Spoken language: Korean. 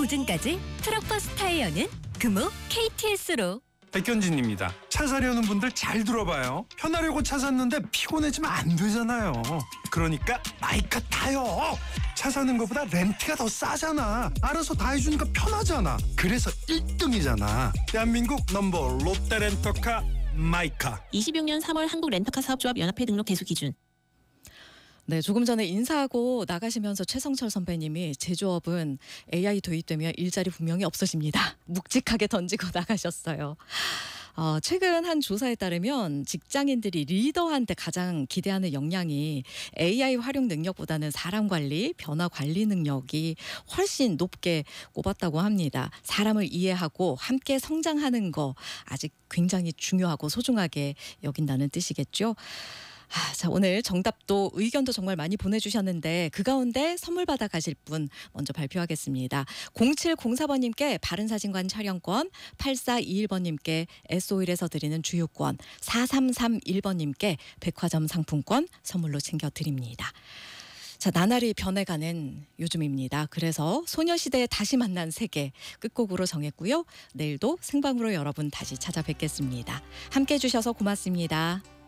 보증까지 트럭버스 타이어는 금호 KTS로. 백현진입니다. 차 사려는 분들 잘 들어봐요. 편하려고 차 샀는데 피곤해지면 안 되잖아요. 그러니까 마이카 타요. 차 사는 것보다 렌트가 더 싸잖아. 알아서 다 해주니까 편하잖아. 그래서 1등이잖아. 대한민국 넘버 롯데렌터카 마이카. 26년 3월 한국 렌터카 사업조합 연합회 등록 개수 기준. 네, 조금 전에 인사하고 나가시면서 최성철 선배님이 제조업은 AI 도입되면 일자리 분명히 없어집니다. 묵직하게 던지고 나가셨어요. 최근 한 조사에 따르면 직장인들이 리더한테 가장 기대하는 역량이 AI 활용 능력보다는 사람 관리, 변화 관리 능력이 훨씬 높게 꼽았다고 합니다. 사람을 이해하고 함께 성장하는 거 아직 굉장히 중요하고 소중하게 여긴다는 뜻이겠죠. 자, 오늘 정답도 의견도 정말 많이 보내주셨는데 그 가운데 선물 받아 가실 분 먼저 발표하겠습니다. 0704번님께 바른사진관 촬영권, 8421번님께 S오일에서 드리는 주유권, 4331번님께 백화점 상품권 선물로 챙겨드립니다. 자, 나날이 변해가는 요즘입니다. 그래서 소녀시대의 다시 만난 세계 끝곡으로 정했고요. 내일도 생방으로 여러분 다시 찾아뵙겠습니다. 함께해 주셔서 고맙습니다.